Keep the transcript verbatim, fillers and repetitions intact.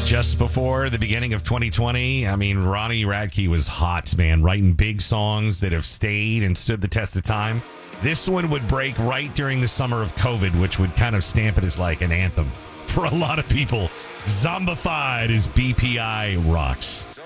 just before the beginning of twenty twenty, I mean, Ronnie Radke was hot, man, writing big songs that have stayed and stood the test of time. This one would break right during the summer of COVID, which would kind of stamp it as like an anthem for a lot of people. Zombified as B P I rocks.